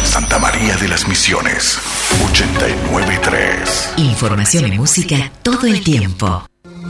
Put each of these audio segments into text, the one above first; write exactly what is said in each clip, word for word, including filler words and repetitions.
Santa María de las Misiones, ochenta y nueve punto tres. Información y música todo el tiempo.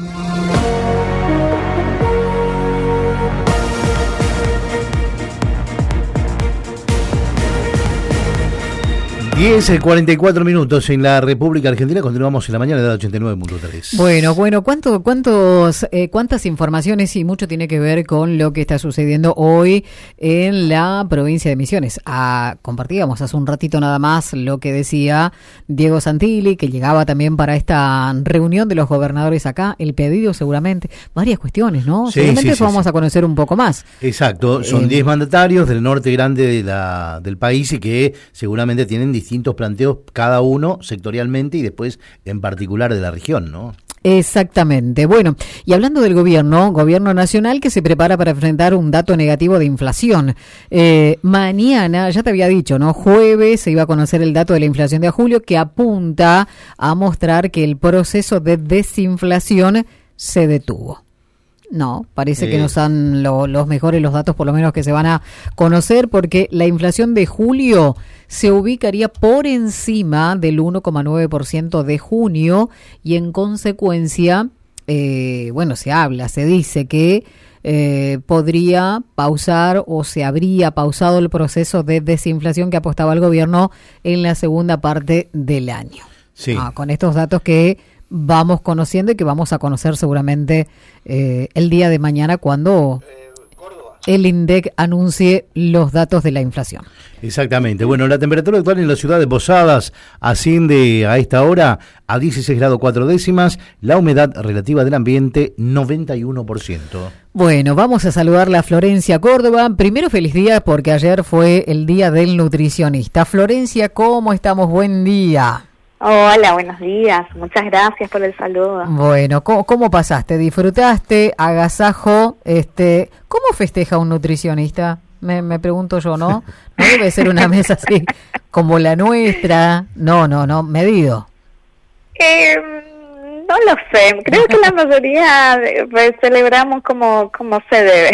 diez, cuarenta y cuatro minutos en la República Argentina. Continuamos en la mañana de ochenta y nueve punto tres. Bueno, bueno, ¿cuánto, cuántos, eh, cuántas informaciones y mucho tiene que ver con lo que está sucediendo hoy en la provincia de Misiones? Ah, compartíamos hace un ratito nada más lo que decía Diego Santilli, que llegaba también para esta reunión de los gobernadores acá, el pedido seguramente, varias cuestiones, ¿no? Sí, seguramente sí, eso sí, vamos sí. a conocer un poco más. Exacto, son diez eh, mandatarios del norte grande de la, del país y que seguramente tienen distintos distintos planteos, cada uno sectorialmente y después en particular de la región, ¿no? Exactamente. Bueno, y hablando del gobierno, gobierno nacional que se prepara para enfrentar un dato negativo de inflación. Eh, mañana, ya te había dicho, ¿no? Jueves se iba a conocer el dato de la inflación de julio que apunta a mostrar que el proceso de desinflación se detuvo. No, parece eh. que no son lo, los mejores los datos, por lo menos que se van a conocer, porque la inflación de julio se ubicaría por encima del uno coma nueve por ciento de junio y en consecuencia, eh, bueno, se habla, se dice que eh, podría pausar o se habría pausado el proceso de desinflación que apostaba el gobierno en la segunda parte del año. Sí. Ah, con estos datos que vamos conociendo y que vamos a conocer seguramente eh, el día de mañana cuando el INDEC anuncie los datos de la inflación. Exactamente. Bueno, la temperatura actual en la ciudad de Posadas asciende a esta hora a dieciséis grados cuatro décimas, la humedad relativa del ambiente noventa y uno por ciento. Bueno, vamos a saludarle a Florencia Córdoba. Primero, feliz día porque ayer fue el día del nutricionista. Florencia, ¿cómo estamos? Buen día. Hola, buenos días. Muchas gracias por el saludo. Bueno, ¿cómo, cómo pasaste? ¿Disfrutaste? ¿Agasajo? Este, ¿cómo festeja un nutricionista? Me, me pregunto yo, ¿no? No debe ser una mesa así como la nuestra. No, no, no, medido. Eh, no lo sé. Creo que la mayoría pues, celebramos como, como se debe.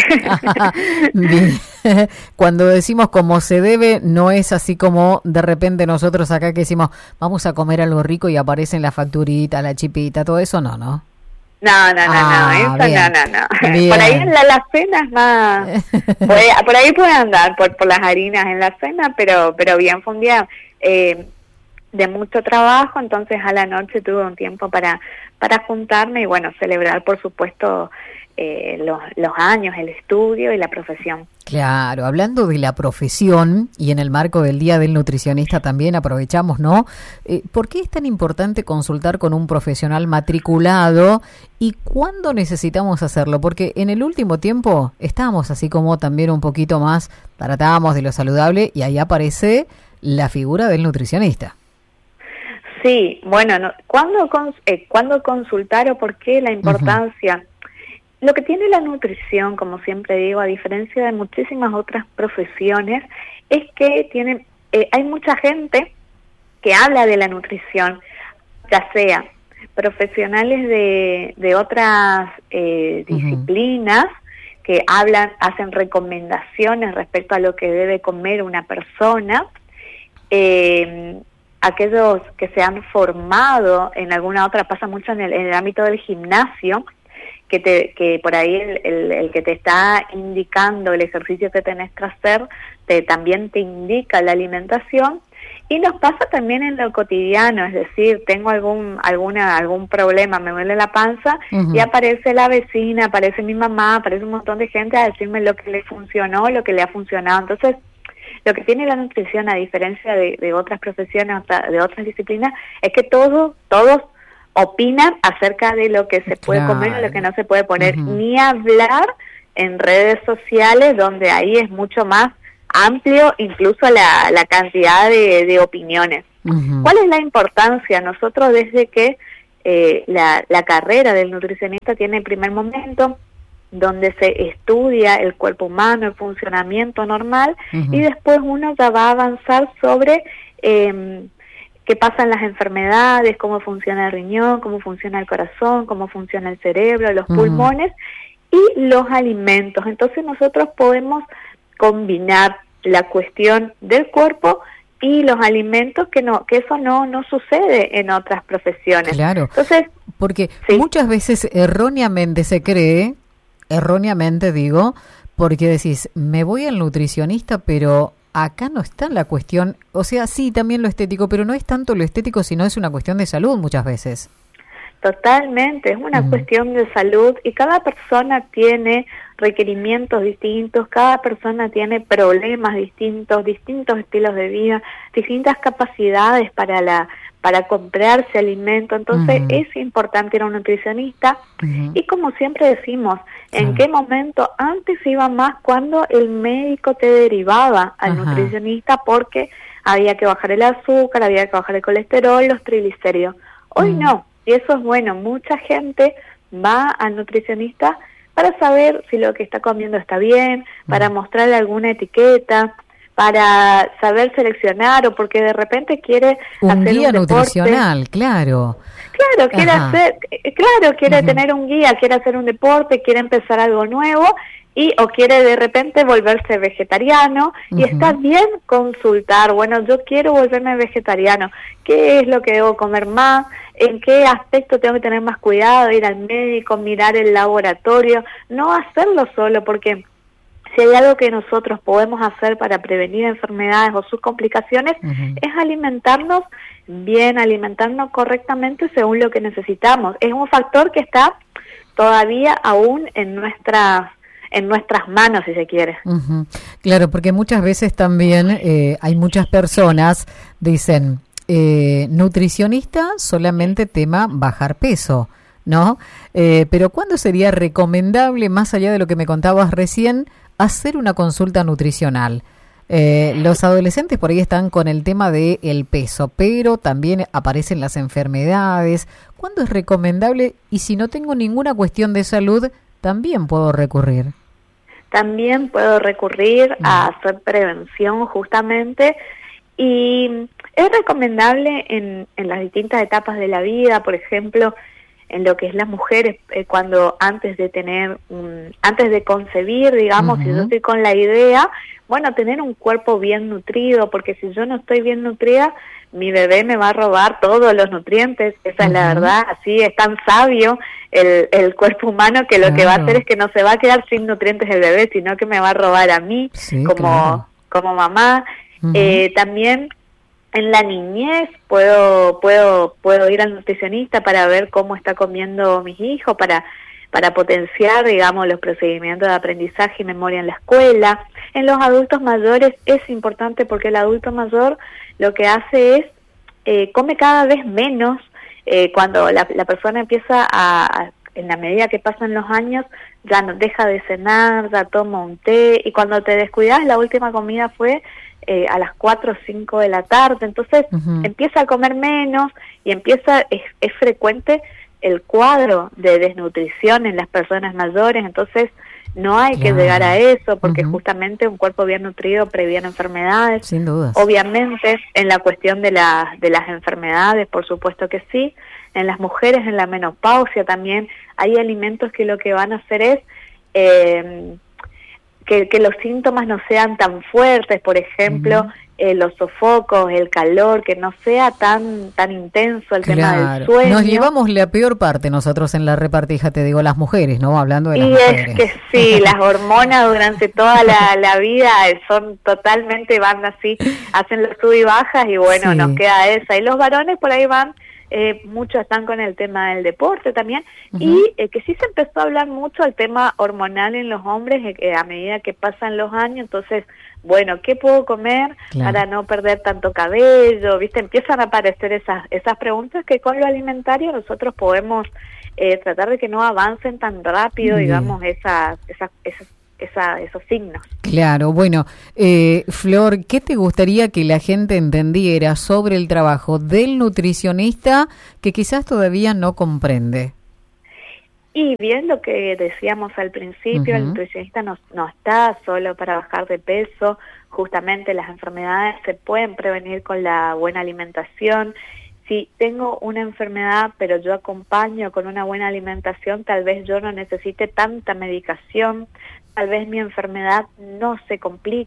Bien. Cuando decimos como se debe, no es así como de repente nosotros acá que decimos vamos a comer algo rico y aparecen la facturita, la chipita, todo eso, no, ¿no? No, no, no, ah, no, eso bien, no, no, no. Bien. Por ahí en la, la cena es más, por ahí, por ahí puede andar por, por las harinas en la cena, pero, pero bien, fue un día eh, de mucho trabajo, entonces a la noche tuve un tiempo para, para juntarme y bueno, celebrar por supuesto eh, los, los años, el estudio y la profesión. Claro, hablando de la profesión y en el marco del Día del Nutricionista también aprovechamos, ¿no? Eh, ¿Por qué es tan importante consultar con un profesional matriculado y cuándo necesitamos hacerlo? Porque en el último tiempo estábamos así como también un poquito más, tratábamos de lo saludable y ahí aparece la figura del nutricionista. Sí, bueno, no, ¿cuándo, cons- eh, ¿cuándo consultar o por qué la importancia? Uh-huh. Lo que tiene la nutrición, como siempre digo, a diferencia de muchísimas otras profesiones, es que tiene, eh, hay mucha gente que habla de la nutrición, ya sea profesionales de, de otras eh, uh-huh. disciplinas, que hablan, hacen recomendaciones respecto a lo que debe comer una persona, eh, aquellos que se han formado en alguna otra, pasa mucho en el, en el ámbito del gimnasio, que te que por ahí el, el, el que te está indicando el ejercicio que tenés que hacer, te, también te indica la alimentación, y nos pasa también en lo cotidiano, es decir, tengo algún alguna algún problema, me duele la panza, uh-huh. y aparece la vecina, aparece mi mamá, aparece un montón de gente a decirme lo que le funcionó, lo que le ha funcionado. Entonces, lo que tiene la nutrición, a diferencia de, de otras profesiones, de otras disciplinas, es que todos, todos opinan acerca de lo que se puede claro. comer o lo que no se puede poner, uh-huh. ni hablar en redes sociales, donde ahí es mucho más amplio incluso la, la cantidad de, de opiniones. Uh-huh. ¿Cuál es la importancia? Nosotros desde que eh, la, la carrera del nutricionista tiene el primer momento, donde se estudia el cuerpo humano, el funcionamiento normal, uh-huh. y después uno ya va a avanzar sobre eh, qué pasan las enfermedades, cómo funciona el riñón, cómo funciona el corazón, cómo funciona el cerebro, los uh-huh. pulmones y los alimentos. Entonces nosotros podemos combinar la cuestión del cuerpo y los alimentos que no, que eso no, no sucede en otras profesiones. Claro. Entonces, porque sí. muchas veces erróneamente se cree, erróneamente digo, porque decís, me voy al nutricionista, pero acá no está la cuestión, o sea, sí, también lo estético, pero no es tanto lo estético, sino es una cuestión de salud muchas veces. Totalmente, es una uh-huh. cuestión de salud y cada persona tiene requerimientos distintos, cada persona tiene problemas distintos, distintos estilos de vida, distintas capacidades para la para comprarse alimento, entonces uh-huh. es importante ir a un nutricionista uh-huh. y como siempre decimos, ¿en uh-huh. qué momento? Antes iba más cuando el médico te derivaba al uh-huh. nutricionista porque había que bajar el azúcar, había que bajar el colesterol, los triglicéridos. Hoy uh-huh. no. Y eso es bueno, mucha gente va al nutricionista para saber si lo que está comiendo está bien, para mostrarle alguna etiqueta, para saber seleccionar o porque de repente quiere un hacer guía un deporte. Nutricional, claro. Claro, quiere Ajá. hacer, claro, quiere uh-huh. tener un guía, quiere hacer un deporte, quiere empezar algo nuevo y o quiere de repente volverse vegetariano uh-huh. y está bien consultar, bueno, yo quiero volverme vegetariano, ¿qué es lo que debo comer más? ¿En qué aspecto tengo que tener más cuidado? Ir al médico, mirar el laboratorio, no hacerlo solo, porque si hay algo que nosotros podemos hacer para prevenir enfermedades o sus complicaciones, uh-huh. es alimentarnos bien, alimentarnos correctamente según lo que necesitamos. Es un factor que está todavía aún en nuestras en nuestras manos, si se quiere. Uh-huh. Claro, porque muchas veces también eh, hay muchas personas dicen eh, nutricionista solamente tema bajar peso, ¿no? Eh, pero ¿cuándo sería recomendable, más allá de lo que me contabas recién, hacer una consulta nutricional? Eh, los adolescentes por ahí están con el tema de el peso, pero también aparecen las enfermedades. ¿Cuándo es recomendable? Y si no tengo ninguna cuestión de salud, también puedo recurrir. También puedo recurrir mm. a hacer prevención justamente y es recomendable en, en las distintas etapas de la vida, por ejemplo, en lo que es las mujeres, eh, cuando antes de tener, un, antes de concebir, digamos, uh-huh. si yo estoy con la idea, bueno, tener un cuerpo bien nutrido, porque si yo no estoy bien nutrida, mi bebé me va a robar todos los nutrientes, esa uh-huh. es la verdad, así es tan sabio el, el cuerpo humano que lo claro. que va a hacer es que no se va a quedar sin nutrientes el bebé, sino que me va a robar a mí sí, como, claro. como mamá. Uh-huh. Eh, también en la niñez puedo puedo puedo ir al nutricionista para ver cómo está comiendo mis hijos, para para potenciar, digamos, los procedimientos de aprendizaje y memoria en la escuela. En los adultos mayores es importante porque el adulto mayor lo que hace es eh, come cada vez menos eh, cuando la, la persona empieza a, a, en la medida que pasan los años, ya no deja de cenar, ya toma un té, y cuando te descuidas, la última comida fue eh, a las cuatro o cinco de la tarde, entonces uh-huh. empieza a comer menos y empieza, es, es frecuente el cuadro de desnutrición en las personas mayores, entonces no hay claro. que llegar a eso, porque uh-huh. justamente un cuerpo bien nutrido previene enfermedades. Sin dudas. Obviamente, en la cuestión de, la, de las enfermedades, por supuesto que sí. En las mujeres, en la menopausia también, hay alimentos que lo que van a hacer es eh, que, que los síntomas no sean tan fuertes, por ejemplo, uh-huh. eh, los sofocos, el calor, que no sea tan tan intenso el claro. tema del sueño. Nos llevamos la peor parte nosotros en la repartija, te digo, las mujeres, ¿no? Hablando de las y mujeres. Y es que sí, las hormonas durante toda la, la vida son totalmente, van así, hacen los sub y bajas y bueno, sí. nos queda esa. Y los varones por ahí van, eh, muchos están con el tema del deporte también, uh-huh. y eh, que sí se empezó a hablar mucho el tema hormonal en los hombres eh, a medida que pasan los años, entonces, bueno, ¿qué puedo comer claro. para no perder tanto cabello? ¿Viste? Empiezan a aparecer esas esas preguntas que con lo alimentario nosotros podemos eh, tratar de que no avancen tan rápido, Bien. digamos, esas, esas, esas Esa, esos signos. Claro, bueno, eh, Flor, ¿qué te gustaría que la gente entendiera sobre el trabajo del nutricionista que quizás todavía no comprende? Y bien lo que decíamos al principio, uh-huh. el nutricionista no, no está solo para bajar de peso, justamente las enfermedades se pueden prevenir con la buena alimentación. Si tengo una enfermedad, pero yo acompaño con una buena alimentación, tal vez yo no necesite tanta medicación, tal vez mi enfermedad no se complique,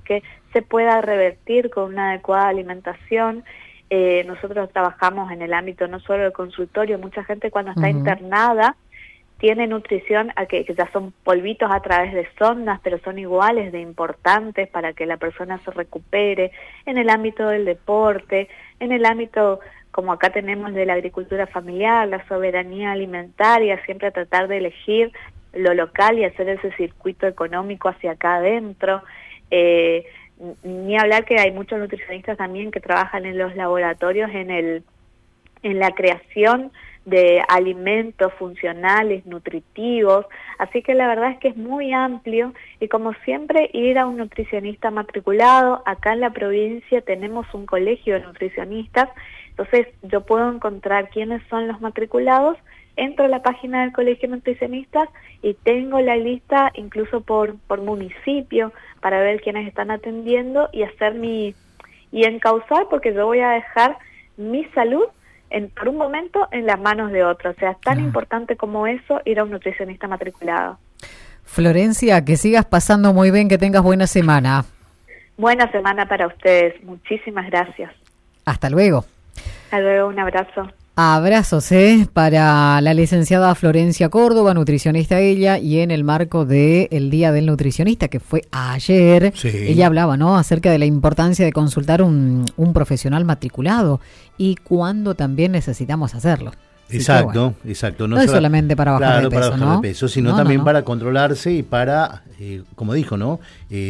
se pueda revertir con una adecuada alimentación. Eh, nosotros trabajamos en el ámbito no solo del consultorio, mucha gente cuando está uh-huh. internada tiene nutrición a que, que ya son polvitos a través de sondas, pero son iguales de importantes para que la persona se recupere, en el ámbito del deporte, en el ámbito, como acá tenemos, de la agricultura familiar, la soberanía alimentaria, siempre tratar de elegir lo local y hacer ese circuito económico hacia acá adentro. Eh, ni hablar que hay muchos nutricionistas también que trabajan en los laboratorios en el en la creación de alimentos funcionales, nutritivos, así que la verdad es que es muy amplio y como siempre ir a un nutricionista matriculado. Acá en la provincia tenemos un colegio de nutricionistas, entonces yo puedo encontrar quiénes son los matriculados, entro a la página del colegio de nutricionistas y tengo la lista incluso por, por municipio para ver quiénes están atendiendo y hacer mi, y encauzar, porque yo voy a dejar mi salud En, por un momento en las manos de otros. O sea, es tan ah. importante como eso ir a un nutricionista matriculado. Florencia, que sigas pasando muy bien, que tengas buena semana. Buena semana para ustedes. Muchísimas gracias. Hasta luego. Hasta luego, un abrazo. Abrazos ¿eh? para la licenciada Florencia Córdoba, nutricionista ella, y en el marco del Día del Nutricionista, que fue ayer, sí. ella hablaba ¿no? acerca de la importancia de consultar un, un profesional matriculado y cuándo también necesitamos hacerlo. Exacto, bueno, exacto. No, no es solamente para bajar claro, de peso, para bajar ¿no? de peso, sino no, también no, no. para controlarse y para, eh, como dijo, ¿no?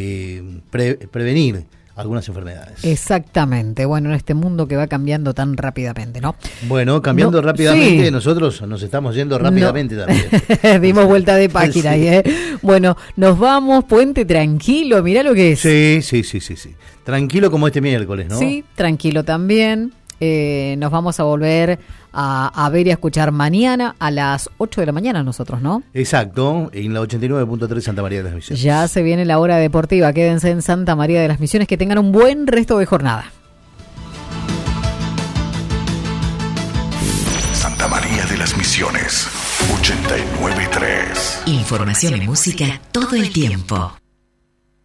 Eh, pre- prevenir algunas enfermedades. Exactamente. Bueno, en este mundo que va cambiando tan rápidamente, ¿no? Bueno, cambiando no, rápidamente, sí. nosotros nos estamos yendo rápidamente no. también. Dimos vuelta de página ahí, sí. ¿eh? Bueno, nos vamos, puente tranquilo, mirá lo que es. Sí, sí, sí, sí, sí. Tranquilo como este miércoles, ¿no? Sí, tranquilo también. Eh, nos vamos a volver a, a ver y a escuchar mañana a las ocho de la mañana nosotros, ¿no? Exacto, en la ochenta y nueve punto tres Santa María de las Misiones. Ya se viene la hora deportiva, quédense en Santa María de las Misiones, que tengan un buen resto de jornada. Santa María de las Misiones, ochenta y nueve punto tres. Información y música todo el tiempo.